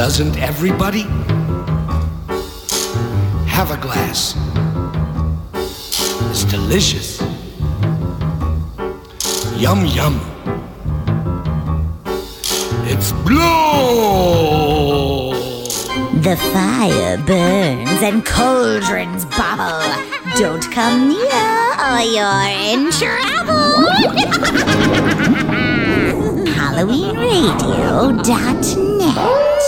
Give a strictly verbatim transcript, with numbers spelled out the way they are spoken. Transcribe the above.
Doesn't everybody? Have a glass. It's delicious. Yum, yum. It's blow. The fire burns and cauldrons bubble. Don't come near or you're in trouble. Halloween Radio dot net